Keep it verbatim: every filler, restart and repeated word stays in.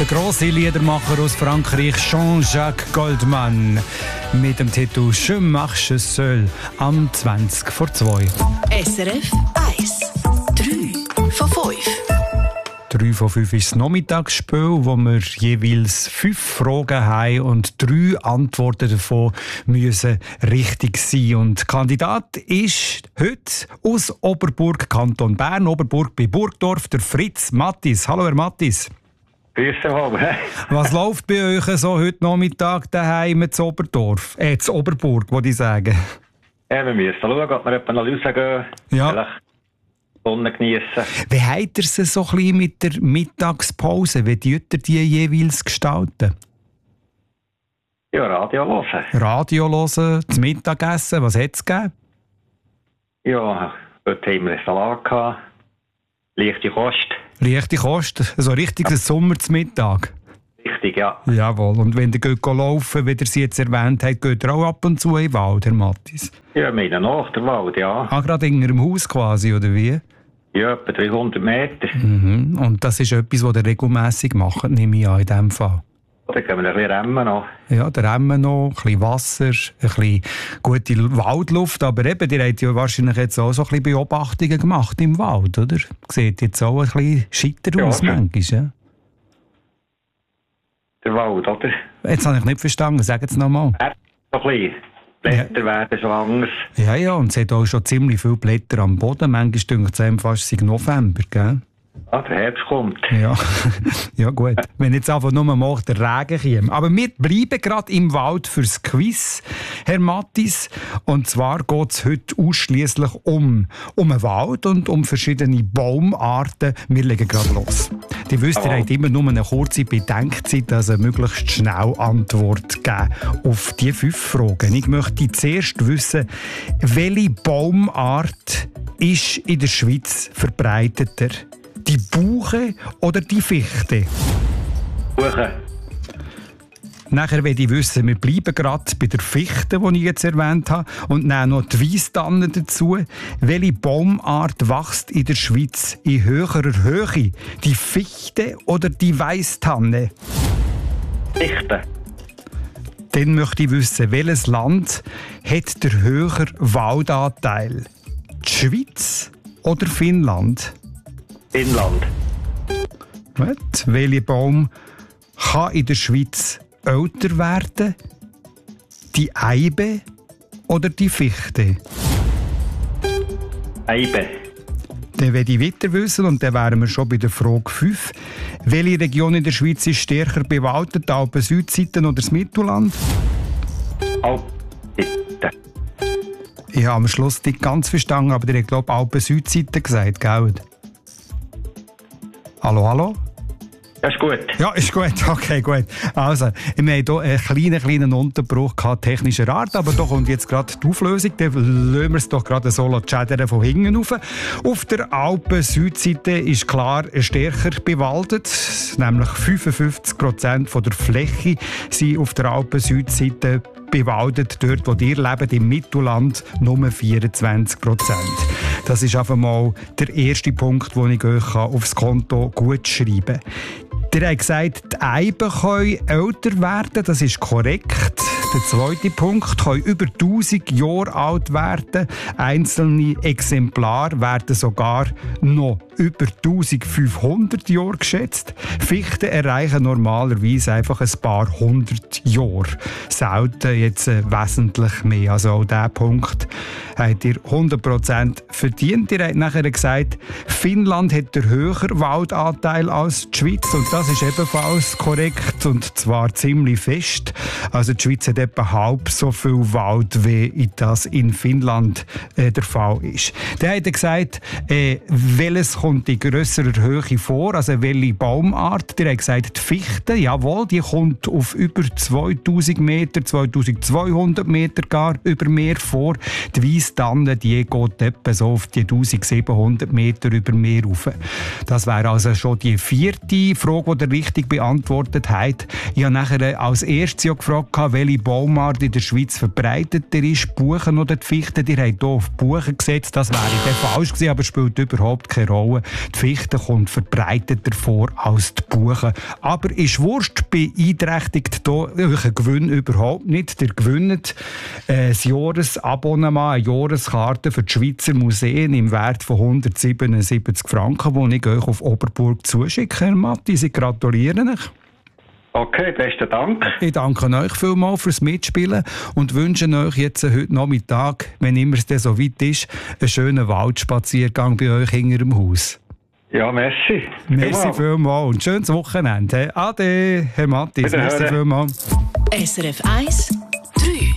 Der grosse Liedermacher aus Frankreich, Jean-Jacques Goldman, mit dem Titel «Je marche seul» am zwanzig vor zwei. S R F eins. drei von fünf. drei von fünf ist das Nachmittagsspiel, wo wir jeweils fünf Fragen haben und drei Antworten davon müssen richtig sein. Und der Kandidat ist heute aus Oberburg, Kanton Bern, Oberburg bei Burgdorf, der Fritz Mattis. Hallo, Herr Mattis. Grüße haben. Was läuft bei euch so heute Nachmittag daheim zu Oberdorf? Äh, zu Oberburg, würde ich sagen. Ja, wir müssen schauen, ob wir etwa nach Hause gehen. Ja. Vielleicht die Sonne geniessen. Wie habt ihr es so ein bisschen mit der Mittagspause? Wie tut ihr die jeweils gestalten? Ja, Radio hören. Radio hören, das Mittagessen, was hat es gegeben? Ja, heute haben wir einen Salat gehabt. Leichte Kost. Leichte Kost, so richtiges Sommer zum Mittag. Richtig, ja. Jawohl, und wenn ihr geht laufen, wie ihr sie jetzt erwähnt habt, geht ihr auch ab und zu in den Wald, Herr Mattis? Ja, wir meinen nach der Wald, ja. Ah, gerade in Ihrem Haus quasi, oder wie? Ja, etwa dreihundert Meter. Mhm. Und das ist etwas, was ihr regelmässig macht, nehme ich an, in diesem Fall. Da können wir ein bisschen remmen noch. Ja, der Remmen noch, ein bisschen Wasser, ein bisschen gute Waldluft. Aber eben, ihr habt ja wahrscheinlich jetzt auch so ein bisschen Beobachtungen gemacht im Wald, oder? Sieht jetzt auch ein bisschen scheiter Ja, aus, ja. manchmal, ja? Der Wald, oder? Jetzt habe ich nicht verstanden, sagen Sie es nochmal. Er so ein bisschen. Blätter werden so anders. Ja, ja, und es hat auch schon ziemlich viele Blätter am Boden. Manchmal denkt es einem fast, es sei November, gell? Ja, der Herbst kommt. Ja, ja gut. Wenn jetzt einfach nur mal der Regen käme. Aber wir bleiben gerade im Wald fürs Quiz, Herr Mattis. Und zwar geht es heute ausschliesslich um, um einen Wald und um verschiedene Baumarten. Wir legen gerade los. Die wisst, ihr Oh. habt immer nur eine kurze Bedenkzeit, also möglichst schnell Antwort geben auf die fünf Fragen. Ich möchte zuerst wissen, welche Baumart ist in der Schweiz verbreiteter? Die Buche oder die Fichte? Buchen. Nachher will ich wissen, wir bleiben gerade bei der Fichte, die ich jetzt erwähnt habe, und nehmen noch die Weisstanne dazu. Welche Baumart wächst in der Schweiz in höherer Höhe? Die Fichte oder die Weisstanne? Dichte. Dann möchte ich wissen, welches Land hat der höhere Waldanteil? Die Schweiz oder Finnland? Inland. Gut. Welcher Baum kann in der Schweiz älter werden? Die Eibe oder die Fichte? Eibe. Dann will ich weiter wissen, und dann wären wir schon bei der Frage fünf. Welche Region in der Schweiz ist stärker bewaldet, die Alpen-Südseite oder das Mittelland? Alpdichte. Ich habe am Schluss nicht ganz verstanden, aber ihr habt, glaube ich, Alpen-Südseite gesagt, gell? Hallo, hallo? Ja, ist gut. Ja, ist gut. Okay, gut. Also, wir haben hier einen kleinen, kleinen Unterbruch gehabt, technischer Art, aber da kommt jetzt gerade die Auflösung. Dann lassen wir es doch gerade so schädern von hinten rauf. Auf der Alpen-Südseite ist klar stärker bewaldet, nämlich fünfundfünfzig Prozent von der Fläche sind auf der Alpen-Südseite bewaldet. Dort, wo ihr lebt, im Mittelland, nur vierundzwanzig Prozent. Das ist einfach mal der erste Punkt, den ich euch aufs Konto gut schreiben kann. Ihr habt gesagt, die Eiben können älter werden, das ist korrekt. Der zweite Punkt, können über tausend Jahre alt werden. Einzelne Exemplare werden sogar noch über eintausendfünfhundert Jahre geschätzt. Fichten erreichen normalerweise einfach ein paar hundert Jahre. Selten jetzt äh, wesentlich mehr. Also auch diesen Punkt habt ihr hundert Prozent verdient. Ihr habt nachher gesagt, Finnland hat den höheren Waldanteil als die Schweiz. Und das ist ebenfalls korrekt, und zwar ziemlich fest. Also die Schweiz hat etwa halb so viel Wald, wie das in Finnland äh, der Fall ist. Dann hat er gesagt, äh, welches kommt in grösserer Höhe vor, also welche Baumart. Der hat gesagt, die Fichte, jawohl, die kommt auf über zweitausend Meter, zweitausendzweihundert Meter gar über Meer vor. Die Weisstanne, die geht etwa so auf die eintausendsiebenhundert Meter über Meer rauf. Das wäre also schon die vierte Frage, die ihr richtig beantwortet habt. Ich habe nachher als erstes ja gefragt, welche Baumart Baumart in der Schweiz verbreiteter ist, Buchen oder die Fichte. Ihr habt hier auf Buchen gesetzt, das wäre dann falsch gewesen, aber spielt überhaupt keine Rolle. Die Fichte kommt verbreiteter vor als die Buchen. Aber ist wurscht, beeinträchtigt hier euren Gewinn überhaupt nicht. Ihr gewinnt äh, ein Jahresabonnement, eine Jahreskarte für die Schweizer Museen im Wert von hundertsiebenundsiebzig Franken, die ich euch auf Oberburg zuschicke, Herr Matti. Sie gratulieren euch. Okay, besten Dank. Ich danke euch vielmals fürs Mitspielen und wünsche euch jetzt heute Nachmittag, wenn immer es dann so weit ist, einen schönen Waldspaziergang bei euch hinter dem Haus. Ja, merci. Merci vielmals und schönes Wochenende. Ade, Herr Mattis. Merci vielmals. S R F eins